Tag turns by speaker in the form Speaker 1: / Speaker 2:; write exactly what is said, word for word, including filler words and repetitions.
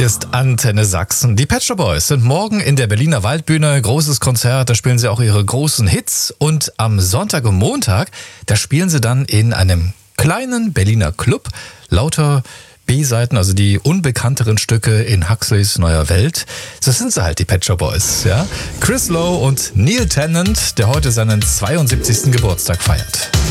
Speaker 1: Hier ist Antenne Sachsen. Die Pet Shop Boys sind morgen in der Berliner Waldbühne. Großes Konzert, da spielen sie auch ihre großen Hits. Und am Sonntag und Montag, da spielen sie dann in einem kleinen Berliner Club lauter B-Seiten, also die unbekannteren Stücke in Huxleys neuer Welt. Das sind sie halt, die Pet Shop Boys. Ja? Chris Lowe und Neil Tennant, der heute seinen zweiundsiebzigsten Geburtstag feiert.